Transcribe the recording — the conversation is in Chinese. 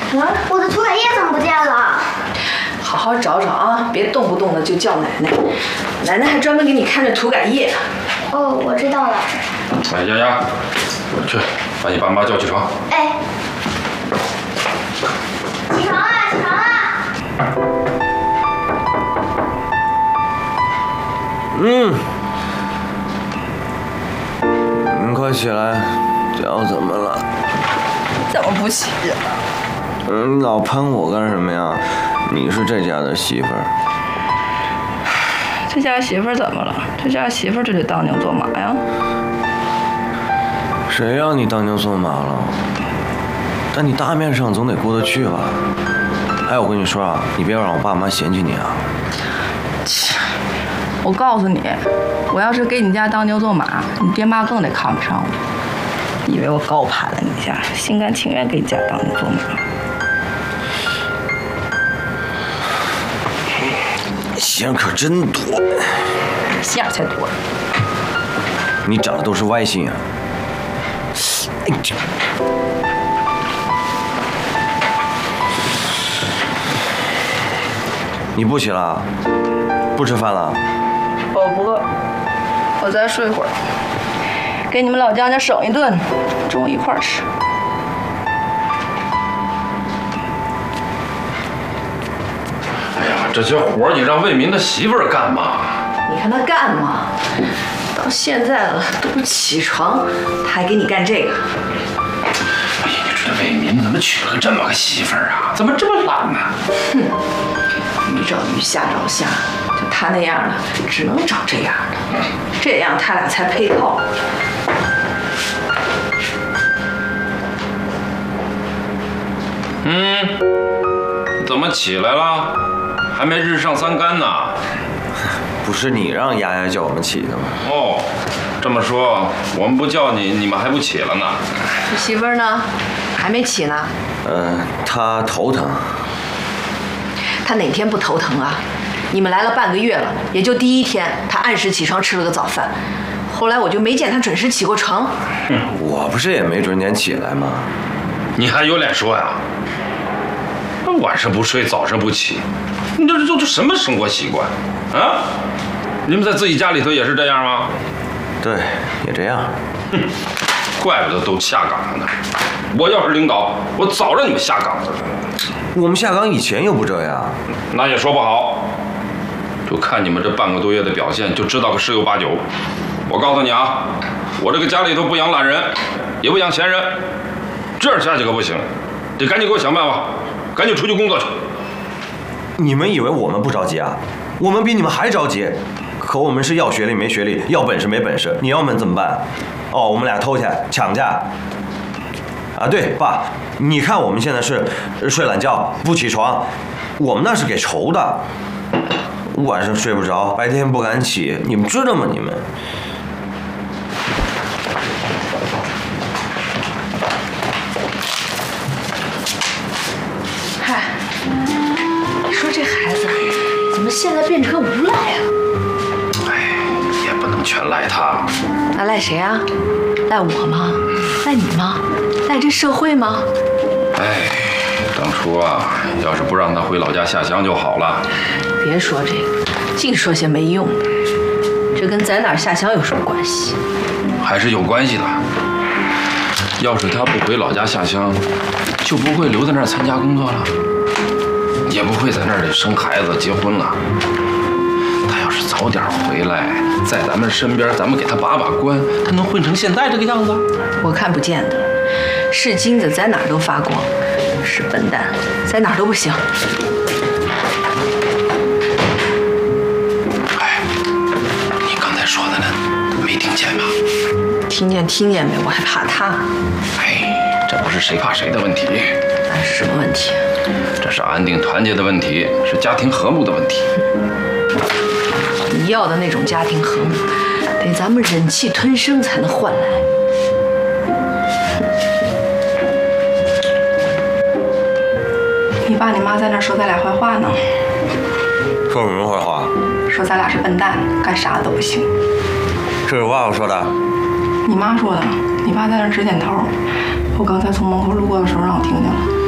我的涂改液怎么不见了？ 好好找找啊，别动不动的就叫奶奶。奶奶还专门给你看着涂改液。 哦，我知道了。 哎，丫丫，去把你爸妈叫起床。 哎，起床啦，起床啦！ 你快起来，脚怎么了？ 怎么不起呀？ 你老喷我干什么呀？你是这家的媳妇儿。 这家媳妇儿怎么了？这家媳妇儿就得当牛做马呀？ 谁让你当牛做马了？但你大面上总得过得去吧？哎，我跟你说啊，你别让我爸妈嫌弃你啊！ 切！我告诉你，我要是给你家当牛做马，你爹妈更得看不上我。以为我高攀了你家，心甘情愿给你家当牛做马。 馅可真多， 馅才多。 你长的都是歪心啊！哎，这。你不起了？不吃饭了？ 我不饿，我再睡会儿，给你们老姜家省一顿，中午一块儿吃。 哎呀，这些活儿你让为民的媳妇儿干嘛？ 你看他干嘛？到现在了都不起床，他还给你干这个。 哎呀，你说这为民怎么娶了这么个媳妇儿啊？怎么这么懒呢？ 哼，鱼找鱼，虾找虾，就他那样的，只能找这样的，这样他俩才配套。 怎么起来了？还没日上三竿呢。 不是你让丫丫叫我们起的吗？ 哦，这么说，我们不叫你，你们还不起了呢？ 你媳妇儿呢？还没起呢。 她头疼。 她哪天不头疼啊？你们来了半个月了，也就第一天，她按时起床吃了个早饭，后来我就没见她准时起过床。 我不是也没准点起来吗？ 你还有脸说呀？晚上不睡，早上不起，你这什么生活习惯啊？你们在自己家里头也是这样吗？ 对，也这样。 怪不得都下岗了呢。我要是领导，我早让你们下岗了。 我们下岗以前又不这样。 那也说不好，就看你们这半个多月的表现，就知道个十有八九。我告诉你啊，我这个家里头不养懒人，也不养闲人，这样下去可不行，得赶紧给我想办法，赶紧出去工作去。 你们以为我们不着急啊？我们比你们还着急，可我们是要学历没学历，要本事没本事。你要我们怎么办？哦，我们俩偷去抢去。啊，对，爸，你看我们现在是睡懒觉不起床，我们那是给愁的，晚上睡不着，白天不敢起，你们知道吗？你们。 嗨，你说这孩子怎么现在变成个无赖了？ 哎，也不能全赖他。 那赖谁啊？赖我吗？赖你吗？赖这社会吗？ 哎，当初啊，要是不让他回老家下乡就好了。 别说这个，净说些没用的。这跟在哪儿下乡有什么关系？ 还是有关系的。要是他不回老家下乡，就不会留在那儿参加工作了，也不会在那里生孩子结婚了。他要是早点回来，在咱们身边，咱们给他把把关，他能混成现在这个样子？ 我看不见的。是金子在哪儿都发光，是笨蛋在哪儿都不行。 哎，你刚才说的呢，没听见吗？ 听见没？我还怕他。 哎，这不是谁怕谁的问题， 那是什么问题？ 这是安定团结的问题，是家庭和睦的问题。 你要的那种家庭和睦，得咱们忍气吞声才能换来。你爸你妈在那儿说咱俩坏话呢。 说什么坏话？ 说咱俩是笨蛋，干啥都不行。 这是我爸爸说的。 你妈说的。你爸在那儿直点头。我刚才从门口路过的时候让我听见了。